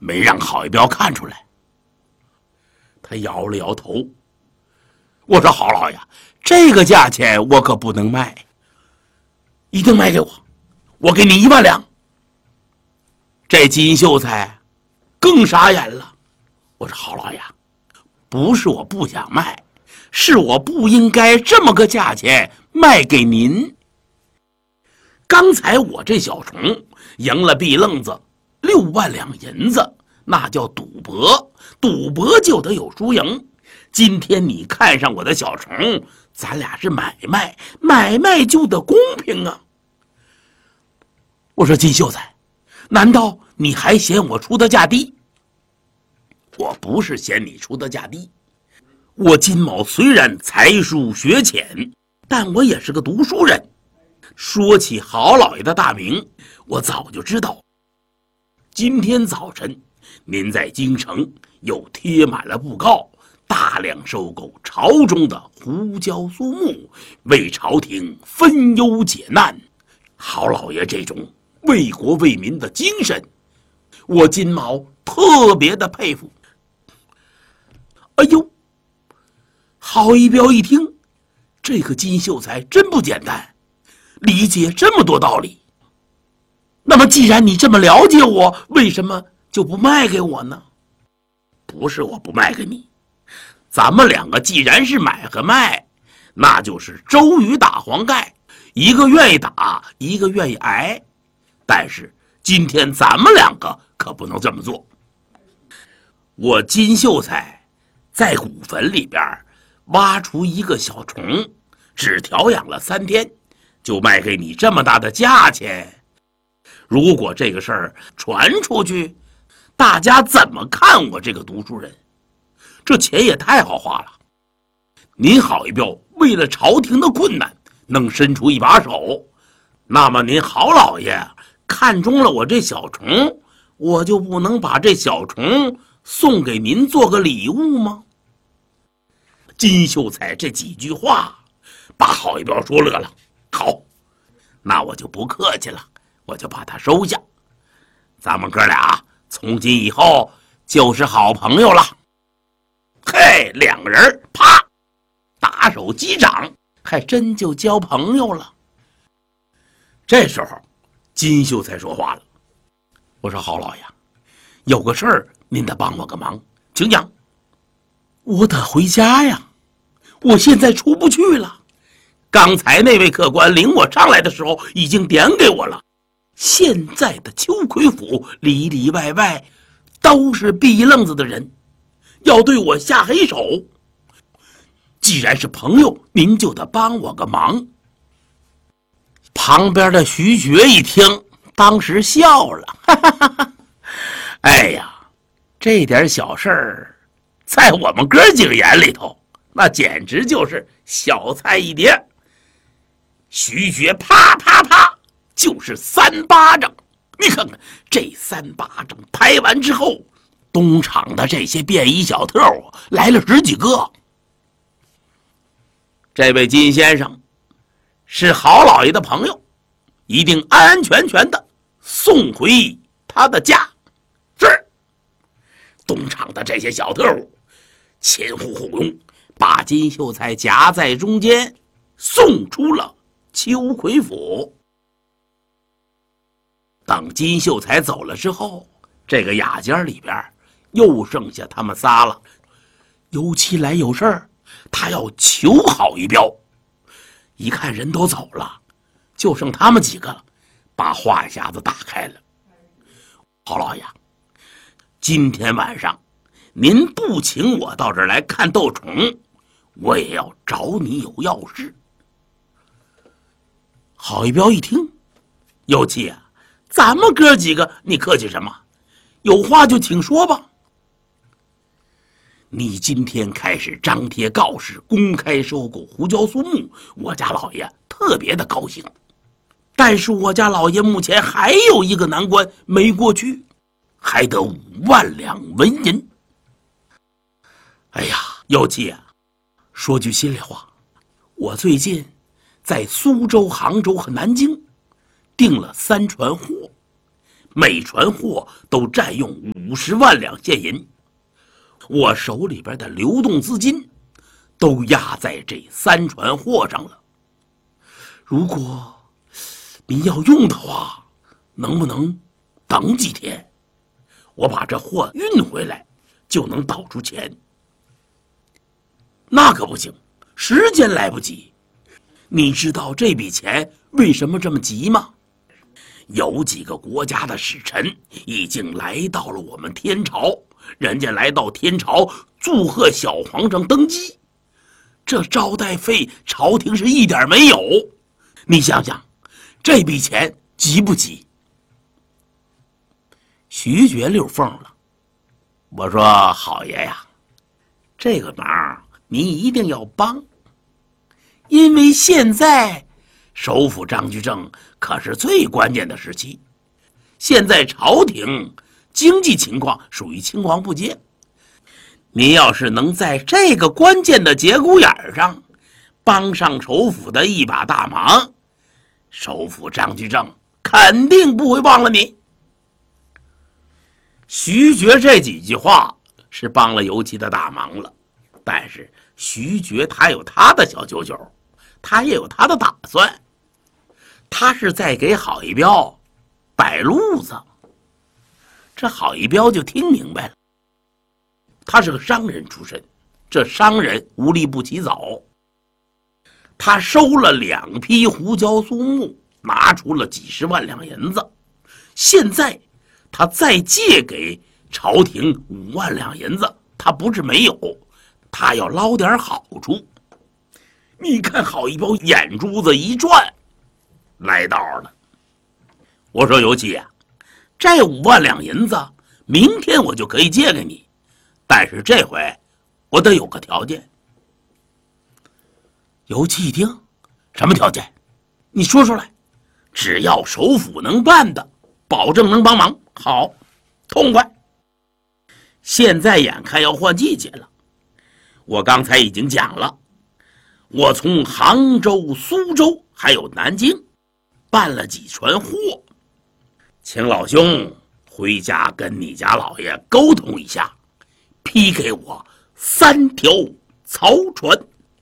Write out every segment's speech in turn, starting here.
没让郝一彪看出来。他摇了摇头，我说郝老爷，这个价钱我可不能卖，一定卖给我，我给你1万两。这金秀才更傻眼了，我说郝老爷，不是我不想卖，是我不应该这么个价钱卖给您。刚才我这小虫赢了毕愣子6万两银子，那叫赌博，赌博就得有输赢。今天你看上我的小虫，咱俩是买卖，买卖就得公平啊。我说金秀才，难道你还嫌我出的价低？我不是嫌你出的价低，我金某虽然才疏学浅，但我也是个读书人。说起郝老爷的大名，我早就知道。今天早晨您在京城又贴满了布告，大量收购朝中的胡椒苏木，为朝廷分忧解难。郝老爷这种为国为民的精神，我金毛特别的佩服。哎呦，郝一彪一听，这个金秀才真不简单，理解这么多道理。那么既然你这么了解我，为什么就不卖给我呢？不是我不卖给你，咱们两个既然是买和卖，那就是周瑜打黄盖，一个愿意打，一个愿意挨。但是今天咱们两个可不能这么做。我金秀才在古坟里边挖出一个小虫，只调养了3天，就卖给你这么大的价钱。如果这个事儿传出去，大家怎么看我这个读书人？这钱也太好花了。您郝一彪为了朝廷的困难能伸出一把手，那么您郝老爷看中了我这小虫，我就不能把这小虫送给您做个礼物吗？金秀才这几句话把郝一彪说乐了。好，那我就不客气了，我就把它收下。咱们哥俩从今以后就是好朋友了。嘿，两个人啪打手击掌，还真就交朋友了。这时候金秀才说话了，我说郝老爷，有个事儿您得帮我个忙，请讲。我得回家呀，我现在出不去了。刚才那位客官领我上来的时候已经点给我了，现在的秋葵府里里外外都是毕愣子的人，要对我下黑手。既然是朋友，您就得帮我个忙。旁边的徐觉一听，当时笑了，哈哈哈哈，哎呀，这点小事儿在我们哥几个眼里头，那简直就是小菜一碟。徐觉啪啪啪就是3巴掌，你看看这3巴掌拍完之后，东厂的这些便衣小特来了10几个。这位金先生是郝老爷的朋友，一定安安全全的送回他的家。是。东厂的这些小特前呼后拥，把金秀才夹在中间，送出了秋葵府。等金秀才走了之后，这个雅间里边又剩下他们仨了。尤其来有事儿，他要求郝一彪。一看人都走了，就剩他们几个了，把话匣子打开了。郝老爷，今天晚上您不请我到这儿来看斗虫，我也要找你有要事。郝一彪一听，有气啊，咱们哥几个你客气什么？有话就请说吧。你今天开始张贴告示，公开收购胡椒苏木，我家老爷特别的高兴。但是我家老爷目前还有一个难关没过去，还得5万两纹银。哎呀，有气啊，说句心里话，我最近在苏州、杭州和南京订了3船货，每船货都占用5 50万两现银，我手里边的流动资金都压在这3船货上了。如果您要用的话，能不能等几天？我把这货运回来，就能倒出钱。那可不行，时间来不及。你知道这笔钱为什么这么急吗？有几个国家的使臣已经来到了我们天朝，人家来到天朝祝贺小皇上登基，这招待费朝廷是一点没有。你想想，这笔钱急不急？徐觉溜缝了。我说好爷呀，这个忙您一定要帮，因为现在首辅张居正可是最关键的时期，现在朝廷经济情况属于青黄不接，您要是能在这个关键的节骨眼上帮上首辅的一把大忙，首辅张居正肯定不会忘了你。徐觉这几句话是帮了尤其的大忙了，但是徐觉他有他的小九九，他也有他的打算，他是在给郝一彪摆路子。这郝一彪就听明白了，他是个商人出身，这商人无利不起早，他收了2批胡椒苏木，拿出了几十万两银子，现在他再借给朝廷5万两银子，他不是没有，他要捞点好处。你看郝一彪眼珠子一转，来道了。我说尤其啊，这5万两银子明天我就可以借给你，但是这回我得有个条件。尤其一听，什么条件？你说出来，只要首辅能办的，保证能帮忙。好，痛快。现在眼看要换季节了，我刚才已经讲了，我从杭州、苏州还有南京办了几船货，请老兄回家跟你家老爷沟通一下，批给我3条曹船。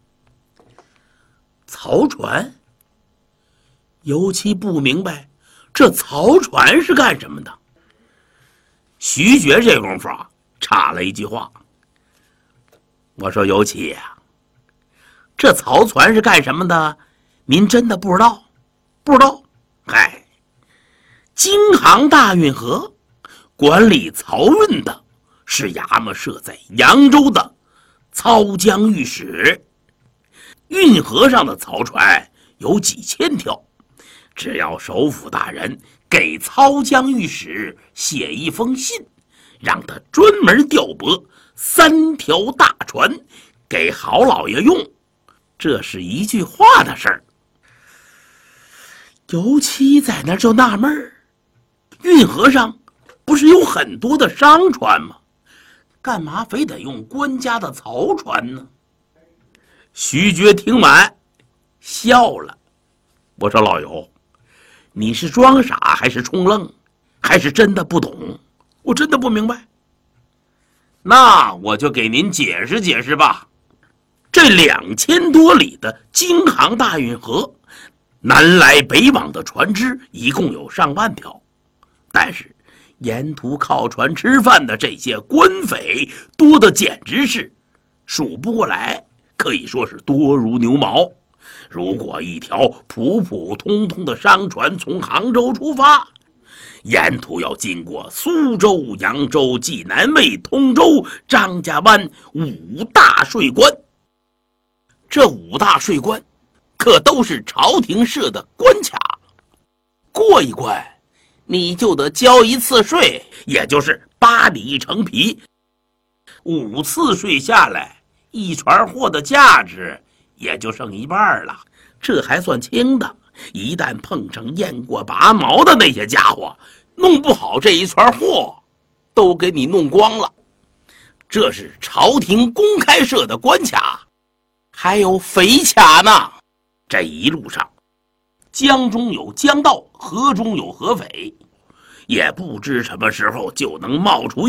曹船？尤其不明白这曹船是干什么的。徐觉这功夫啊，插了一句话。我说尤其呀，这曹船是干什么的？您真的不知道？不知道？嗨，京杭大运河管理漕运的是衙门设在扬州的漕江御史，运河上的漕船有几千条，只要首辅大人给漕江御史写一封信，让他专门调拨3条大船给郝老爷用，这是一句话的事儿。尤其在那就纳闷儿，运河上不是有很多的商船吗？干嘛非得用官家的漕船呢？徐觉听完笑了。我说老尤，你是装傻还是充愣，还是真的不懂？我真的不明白。那我就给您解释解释吧。这2000多里的京杭大运河，南来北往的船只一共有上万条，但是沿途靠船吃饭的这些官匪多的简直是数不过来，可以说是多如牛毛。如果一条普普通通的商船从杭州出发，沿途要经过苏州、扬州、济南卫、通州、张家湾5大税关。这5大税关可都是朝廷设的关卡，过一关你就得交1次税，也就是8里1层皮。5次税下来，一船货的价值也就剩1半了，这还算轻的。一旦碰上雁过拔毛的那些家伙，弄不好这一船货都给你弄光了。这是朝廷公开设的关卡，还有匪卡呢。这一路上，江中有江盗，河中有河匪，也不知什么时候就能冒出